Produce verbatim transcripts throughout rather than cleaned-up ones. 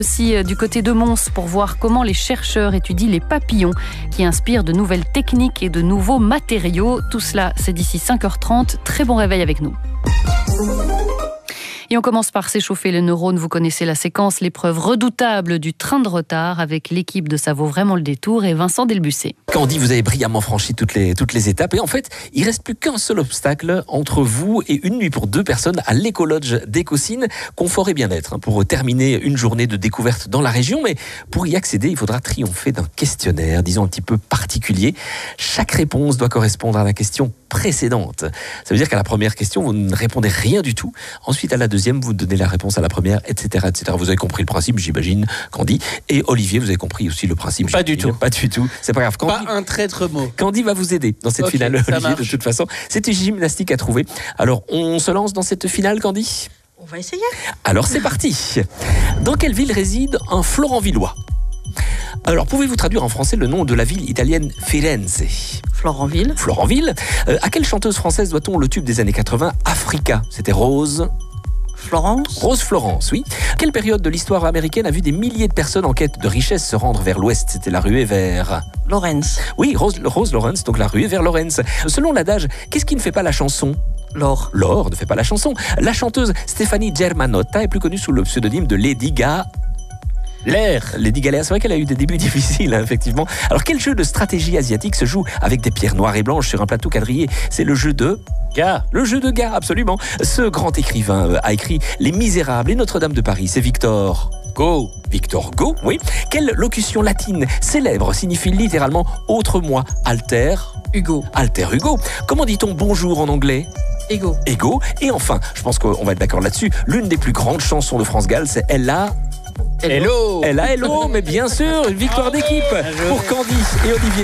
Aussi euh, du côté de Mons pour voir comment les chercheurs étudient les papillons qui inspirent de nouvelles techniques et de nouveaux matériaux. Tout cela, c'est d'ici cinq heures trente. Très bon réveil avec nous. Et on commence par s'échauffer les neurones. Vous connaissez la séquence, l'épreuve redoutable du train de retard avec l'équipe de Ça vaut vraiment le détour et Vincent Delbussé. Candy, vous avez brillamment franchi toutes les, toutes les étapes. Et en fait, il reste plus qu'un seul obstacle entre vous et une nuit pour deux personnes à l'écolodge d'Écosine, confort et bien-être, hein, pour terminer une journée de découverte dans la région. Mais pour y accéder, il faudra triompher d'un questionnaire, disons un petit peu particulier. Chaque réponse doit correspondre à la question précédente. Ça veut dire qu'à la première question, vous ne répondez rien du tout. Ensuite, à la deuxième, vous donnez la réponse à la première, et cetera, et cetera. Vous avez compris le principe, j'imagine, Candy. Et Olivier, vous avez compris aussi le principe. Pas du tout. Pas du tout. C'est pas grave. Candy, pas un traître mot. Candy va vous aider dans cette okay, finale, Olivier, marche. de toute façon. C'est une gymnastique à trouver. Alors, on se lance dans cette finale, Candy ? On va essayer. Alors, c'est parti. Dans quelle ville réside un Florenvillois ? Alors, pouvez-vous traduire en français le nom de la ville italienne Firenze ? Florenville. Florenville. Euh, à quelle chanteuse française doit-on le tube des années quatre-vingts, Africa ? C'était Rose... Florence. Rose Florence, oui. Quelle période de l'histoire américaine a vu des milliers de personnes en quête de richesse se rendre vers l'ouest ? C'était la ruée vers... Lawrence. Oui, Rose, Rose Lawrence, donc la ruée vers Lawrence. Selon l'adage, qu'est-ce qui ne fait pas la chanson ? L'or. L'or ne fait pas la chanson. La chanteuse Stéphanie Germanotta est plus connue sous le pseudonyme de Lady Ga... L'air. Lady Gaga, c'est vrai qu'elle a eu des débuts difficiles, hein, effectivement. Alors, quel jeu de stratégie asiatique se joue avec des pierres noires et blanches sur un plateau quadrillé ? C'est le jeu de... Ga. Le jeu de Ga, absolument. Ce grand écrivain euh, a écrit Les Misérables et Notre-Dame de Paris. C'est Victor... Go. Victor Hugo, oui. Quelle locution latine célèbre signifie littéralement « autre moi » ? Alter... Hugo. Alter Hugo. Comment dit-on bonjour en anglais ? Ego. Ego. Et enfin, je pense qu'on va être d'accord là-dessus, l'une des plus grandes chansons de France Gall, c'est Ella... Hello. Elle a hello, mais bien sûr, une victoire d'équipe pour Candy et Olivier.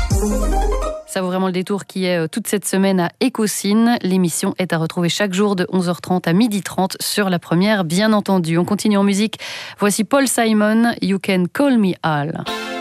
Ça vaut vraiment le détour qui est toute cette semaine à Écosine. L'émission est à retrouver chaque jour de onze heures trente à midi trente sur la première, bien entendu. On continue en musique. Voici Paul Simon, You Can Call Me Al.